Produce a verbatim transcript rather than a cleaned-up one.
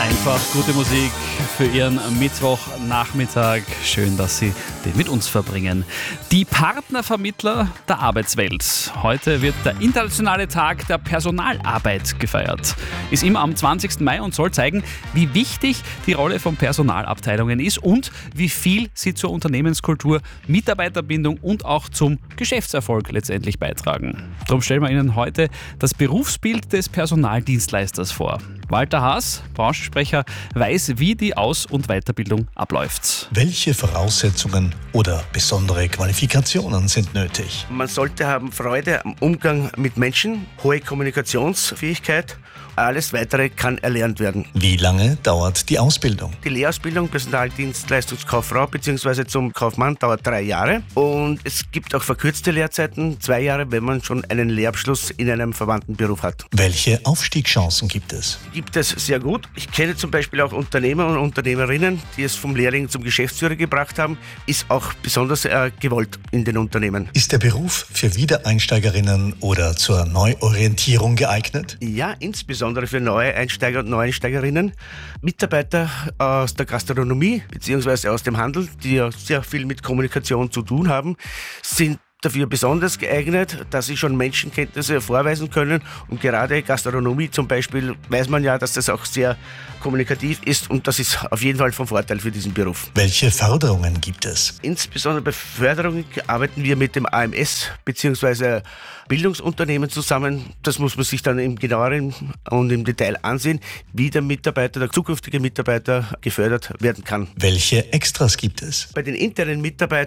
Einfach gute Musik für Ihren Mittwochnachmittag. Schön, dass Sie den mit uns verbringen. Die Partnervermittler der Arbeitswelt. Heute wird der internationale Tag der Personalarbeit gefeiert. Ist immer am zwanzigsten Mai und soll zeigen, wie wichtig die Rolle von Personalabteilungen ist und wie viel sie zur Unternehmenskultur, Mitarbeiterbindung und auch zum Geschäftserfolg letztendlich beitragen. Darum stellen wir Ihnen heute das Berufsbild des Personaldienstleisters vor. Walter Haas, Branchensprecher, weiß, wie die Aus- und Weiterbildung abläuft. Welche Voraussetzungen oder besondere Qualifikationen sind nötig? Man sollte haben Freude am Umgang mit Menschen, hohe Kommunikationsfähigkeit. Alles Weitere kann erlernt werden. Wie lange dauert die Ausbildung? Die Lehrausbildung Personaldienstleistungskauffrau bzw. zum Kaufmann dauert drei Jahre. Und es gibt auch verkürzte Lehrzeiten, zwei Jahre, wenn man schon einen Lehrabschluss in einem verwandten Beruf hat. Welche Aufstiegschancen gibt es? Gibt es sehr gut. Ich kenne zum Beispiel auch Unternehmer und Unternehmerinnen, die es vom Lehrling zum Geschäftsführer gebracht haben. Ist auch besonders äh, gewollt in den Unternehmen. Ist der Beruf für Wiedereinsteigerinnen oder zur Neuorientierung geeignet? Ja, insbesondere für neue Einsteiger und Neueinsteigerinnen. Mitarbeiter aus der Gastronomie bzw. aus dem Handel, die ja sehr viel mit Kommunikation zu tun haben, sind dafür besonders geeignet, dass sie schon Menschenkenntnisse vorweisen können. Und gerade Gastronomie zum Beispiel weiß man ja, dass das auch sehr kommunikativ ist und das ist auf jeden Fall von Vorteil für diesen Beruf. Welche Förderungen gibt es? Insbesondere bei Förderungen arbeiten wir mit dem A M S bzw. Bildungsunternehmen zusammen. Das muss man sich dann im genaueren und im Detail ansehen, wie der Mitarbeiter, der zukünftige Mitarbeiter gefördert werden kann. Welche Extras gibt es? Bei den internen Mitarbeitern